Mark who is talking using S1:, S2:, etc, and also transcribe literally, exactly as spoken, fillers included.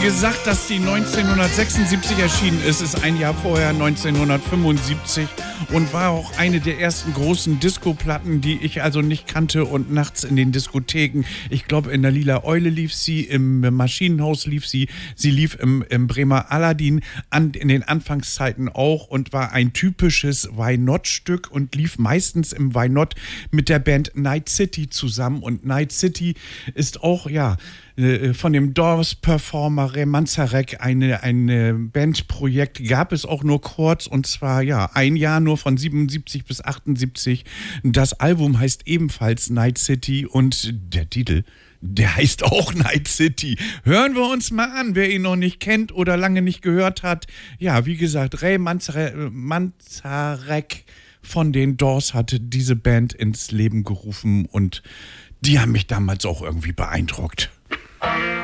S1: gesagt, dass die neunzehnhundertsechsundsiebzig erschienen ist, ist ein Jahr vorher neunzehnhundertfünfundsiebzig und war auch eine der ersten großen Disco-Platten, die ich also nicht kannte und nachts in den Diskotheken. Ich glaube, in der Lila Eule lief sie, im Maschinenhaus lief sie, sie lief im, im Bremer Aladdin an, in den Anfangszeiten auch und war ein typisches Why Not-Stück und lief meistens im Why Not mit der Band Night City zusammen. Und Night City ist auch, ja, von dem Doors-Performer Ray Manzarek eine, eine Bandprojekt, gab es auch nur kurz und zwar ja ein Jahr nur von siebenundsiebzig bis achtundsiebzig. Das Album heißt ebenfalls Night City und der Titel, der heißt auch Night City. Hören wir uns mal an, wer ihn noch nicht kennt oder lange nicht gehört hat. Ja, wie gesagt, Ray Manzarek, Manzarek von den Doors hat diese Band ins Leben gerufen und die haben mich damals auch irgendwie beeindruckt.